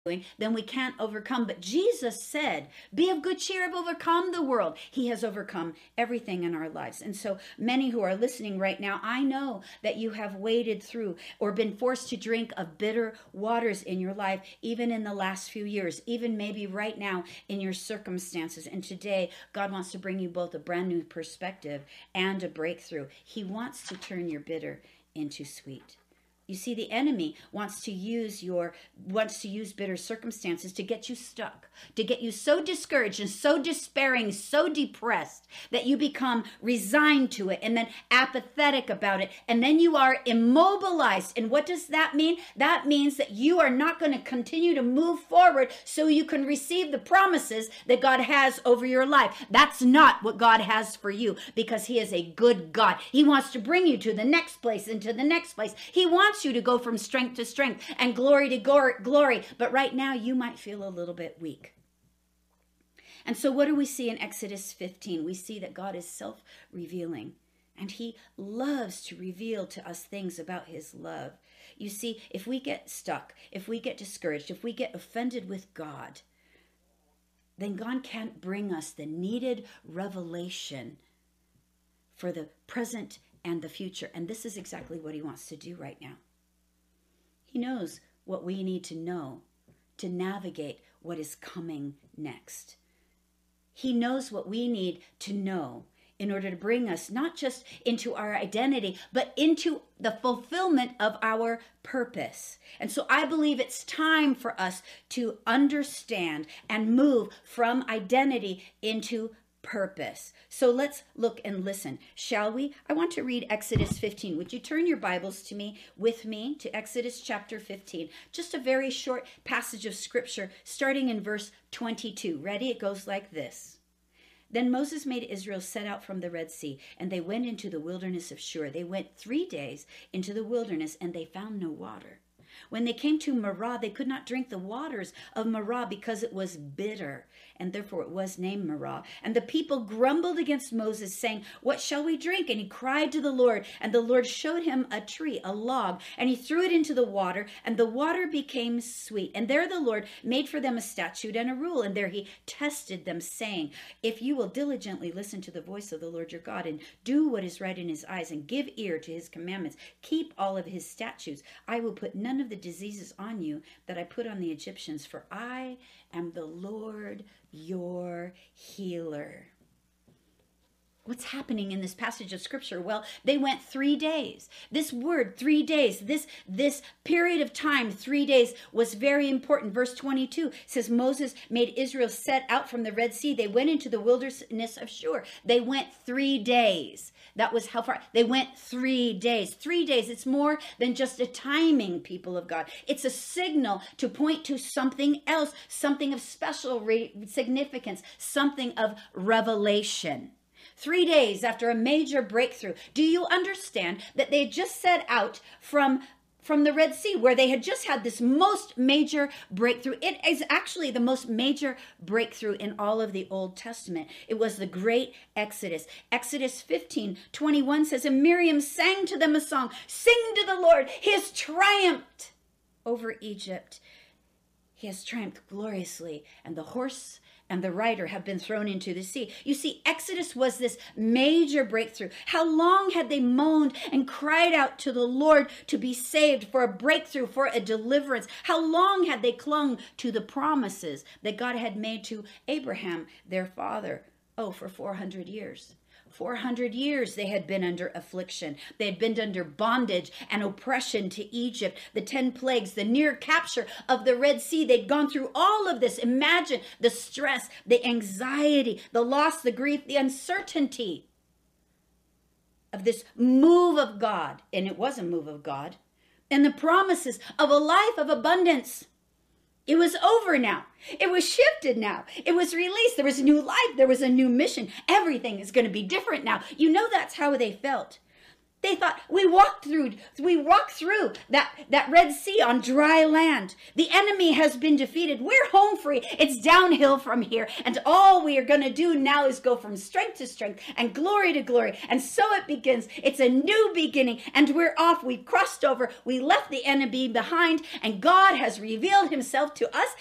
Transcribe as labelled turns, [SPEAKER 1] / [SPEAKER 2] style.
[SPEAKER 1] then we can't overcome. But Jesus said, be of good cheer, I've overcome the world. He has overcome everything in our lives. And so many who are listening right now, I know that you have waded through or been forced to drink of bitter waters in your life, even in the last few years, even maybe right now in your circumstances. And today, God wants to bring you both a brand new perspective and a breakthrough. He wants to turn your bitter into sweet. You see, the enemy wants to use bitter circumstances to get you stuck, to get you so discouraged and so despairing, so depressed that you become resigned to it and then apathetic about it. And then you are immobilized. And what does that mean? That means that you are not going to continue to move forward so you can receive the promises that God has over your life. That's not what God has for you, because He is a good God. He wants to bring you to the next place and to the next place. He wants you to go from strength to strength and glory to glory. But right now you might feel a little bit weak. And so what do we see in Exodus 15? We see that God is self-revealing, and He loves to reveal to us things about His love. You see, if we get stuck, if we get discouraged, if we get offended with God, then God can't bring us the needed revelation for the present and the future. And this is exactly what He wants to do right now. He knows what we need to know to navigate what is coming next. He knows what we need to know in order to bring us not just into our identity, but into the fulfillment of our purpose. And so I believe it's time for us to understand and move from identity into purpose. So let's look and listen, shall we? I want to read Exodus 15. Would you turn your Bibles with me to Exodus chapter 15? Just a very short passage of scripture starting in verse 22. Ready? It goes like this. Then Moses made Israel set out from the Red Sea, and they went into the wilderness of Shur. They went 3 days into the wilderness, and they found no water. When they came to Marah, they could not drink the waters of Marah because it was bitter, and therefore it was named Marah. And the people grumbled against Moses, saying, what shall we drink? And he cried to the Lord, and the Lord showed him a tree, a log, and he threw it into the water, and the water became sweet. And there the Lord made for them a statute and a rule, and there He tested them, saying, if you will diligently listen to the voice of the Lord your God, and do what is right in His eyes, and give ear to His commandments, keep all of His statutes, I will put none of the diseases on you that I put on the Egyptians, for I am the Lord your healer. What's happening in this passage of scripture? Well, they went 3 days. This word, 3 days, this period of time, 3 days, was very important. Verse 22 says, Moses made Israel set out from the Red Sea. They went into the wilderness of Shur. They went 3 days. That was how far. They went 3 days. 3 days. It's more than just a timing, people of God. It's a signal to point to something else, something of special significance, something of revelation. 3 days after a major breakthrough. Do you understand that they just set out from the Red Sea, where they had just had this most major breakthrough? It is actually the most major breakthrough in all of the Old Testament. It was the great Exodus. Exodus 15:21 says, and Miriam sang to them a song. Sing to the Lord. He has triumphed over Egypt. He has triumphed gloriously. And the horse and the rider have been thrown into the sea. You see, Exodus was this major breakthrough. How long had they moaned and cried out to the Lord to be saved, for a breakthrough, for a deliverance? How long had they clung to the promises that God had made to Abraham, their father? Oh, for 400 years. 400 years they had been under affliction. They had been under bondage and oppression to Egypt, the 10 plagues, the near capture of the Red Sea. They'd gone through all of this. Imagine the stress, the anxiety, the loss, the grief, the uncertainty of this move of God. And it was a move of God. And the promises of a life of abundance. It was over now. It was shifted now. It was released. There was a new life. There was a new mission. Everything is going to be different now. You know, that's how they felt. They thought we walked through that Red Sea on dry land. The enemy has been defeated. We're home free. It's downhill from here. And all we are going to do now is go from strength to strength and glory to glory. And so it begins. It's a new beginning. And we're off. We've crossed over. We left the enemy behind. And God has revealed himself to us